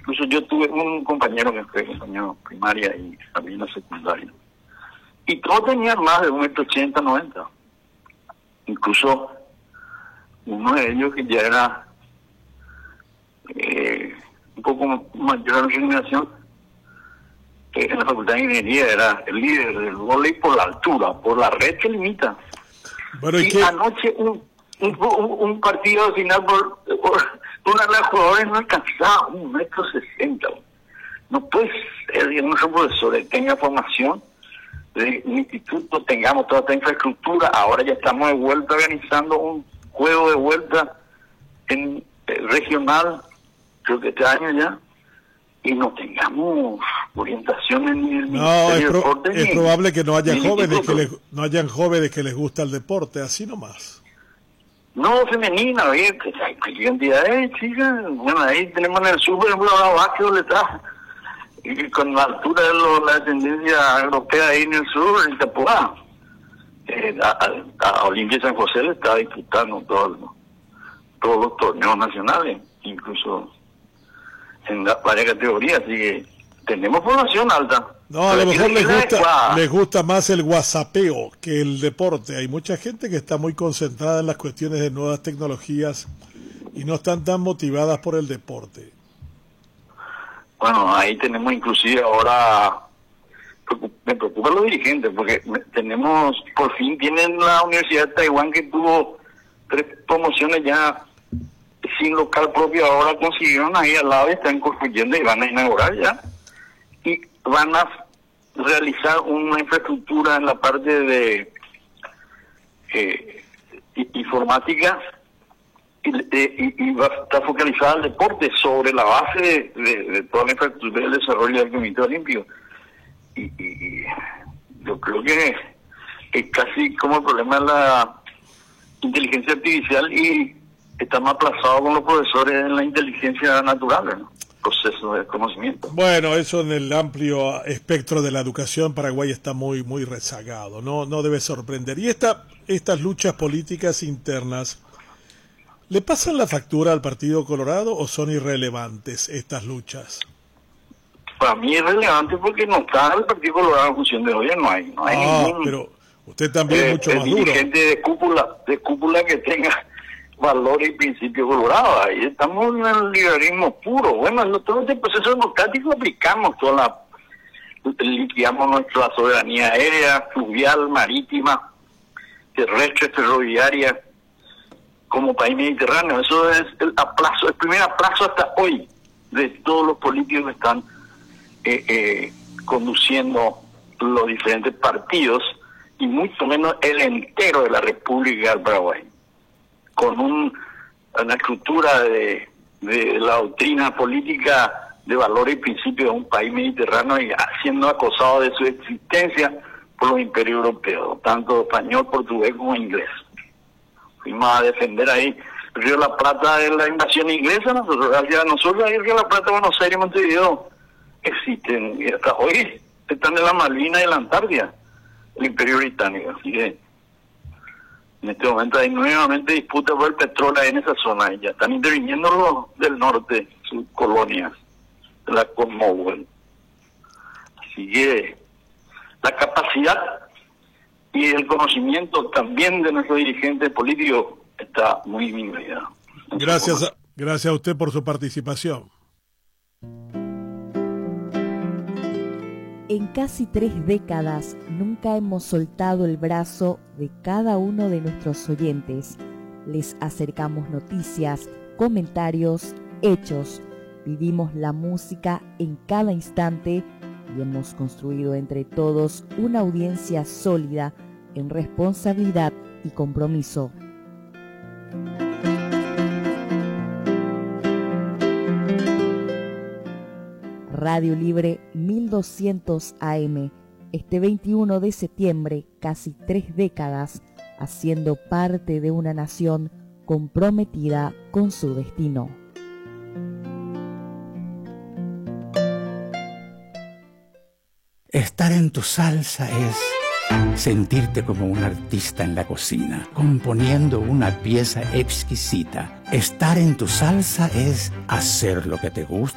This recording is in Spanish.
Incluso yo tuve un compañero que fue compañero primaria y también la secundaria. Y todos tenían más de 1,80 m, 90. Incluso uno de ellos que ya era un poco mayor a la generación, en la Facultad de Ingeniería era el líder del vóley por la altura, por la red que limita. Bueno, y anoche un partido final por una de las jugadores no alcanzaba 1,60 m. No puede ser que nuestros profesores tengan formación de un instituto, tengamos toda esta infraestructura. Ahora ya estamos de vuelta organizando un juego de vuelta en regional, creo que este año ya, y no tengamos orientación en el Ministerio de Deporte. Es probable que no hayan jóvenes que les gusta el deporte, así nomás. No, femenina, hay cantidades, chicas. Bueno, ahí tenemos en el sur, por ejemplo, ahora básquetbol está, y con la altura de la tendencia europea ahí en el sur, en Itapuá. A Olimpia San José le está disputando todos los torneos nacionales, incluso en varias categorías, así que tenemos población alta. No, a lo mejor les gusta más el whatsappeo que el deporte. Hay mucha gente que está muy concentrada en las cuestiones de nuevas tecnologías y no están tan motivadas por el deporte. Bueno, ahí tenemos inclusive ahora, me preocupan los dirigentes, porque por fin tienen la Universidad de Taiwán, que tuvo 3 promociones ya sin local propio, ahora consiguieron ahí al lado y están construyendo y van a inaugurar ya. Y van a realizar una infraestructura en la parte de informática y va a estar focalizada al deporte sobre la base de toda la infraestructura del desarrollo del Comité Olímpico. Y yo creo que es casi como el problema de la inteligencia artificial y está más aplazado con los profesores en la inteligencia natural, ¿no? Proceso de conocimiento. Bueno, eso en el amplio espectro de la educación, Paraguay está muy rezagado, no debe sorprender. Y estas luchas políticas internas, ¿le pasan la factura al Partido Colorado o son irrelevantes estas luchas? Para mí es relevante porque no está el Partido Colorado en función de gobierno, no hay ningún, pero usted también es mucho más duro. Dirigente de cúpula que tenga valores y principios colorados. Ahí estamos en el liberalismo puro. Bueno, todo este proceso democrático aplicamos liquidamos nuestra soberanía aérea, fluvial, marítima, terrestre, ferroviaria, como país mediterráneo. Eso es el primer aplazo hasta hoy de todos los políticos que están conduciendo los diferentes partidos, y mucho menos el entero de la República del Paraguay, con una estructura de la doctrina política de valores y principios de un país mediterráneo y siendo acosado de su existencia por los imperios europeos, tanto español, portugués como inglés. Fuimos a defender ahí el Río de la Plata de la invasión inglesa. Gracias a nosotros ahí el Río de la Plata, Buenos Aires, Montevideo existen, y hasta hoy están en la Malvinas y en la Antártida, el imperio británico. Así que en este momento hay nuevamente disputa por el petróleo en esa zona, y ya están interviniendo los del norte, sus colonias, de la Commonwealth. Así que la capacidad y el conocimiento también de nuestros dirigentes políticos está muy disminuida. Gracias a usted por su participación. En casi 3 décadas nunca hemos soltado el brazo de cada uno de nuestros oyentes. Les acercamos noticias, comentarios, hechos. Vivimos la música en cada instante y hemos construido entre todos una audiencia sólida en responsabilidad y compromiso. Radio Libre 1200 AM, este 21 de septiembre, casi 3 décadas, haciendo parte de una nación comprometida con su destino. Estar en tu salsa es sentirte como un artista en la cocina, componiendo una pieza exquisita. Estar en tu salsa es hacer lo que te gusta